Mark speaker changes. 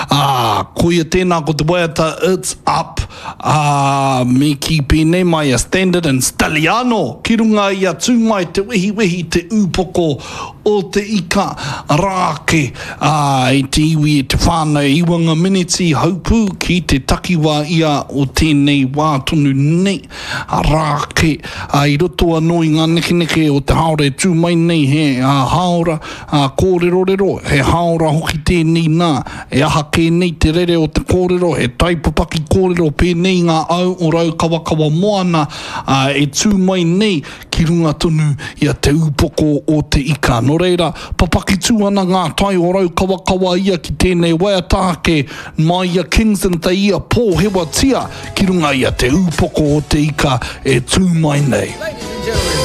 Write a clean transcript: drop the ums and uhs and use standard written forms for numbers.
Speaker 1: Koia tēnā ko te waiata, it's up. Me ki pēnei mai a Standard and Staliano. Ki runga i a tūmai te wehi te upoko o te ika rāke. I te iwi e te whānau iwanga miniti haupū ki te takiwā ia o tēnei wā tonu nei rāke. I roto anō i ngā nekeneke o te haore tūmai nei he haora kōrero, he haora hoki tēnei nā. E aha kēnei te rere o te kōrero, he taipapaki kōrero pēnei ngā au o rau kawakawa moana e tūmai nei ki runga tonu i a te upoko o te ika. No reira, papaki tū ana ngā tai o rau kawakawa ia ki tēnei waiatake mai a Kingston te ia pō hewa tia ki runga i a te upoko o te ika e tūmai nei.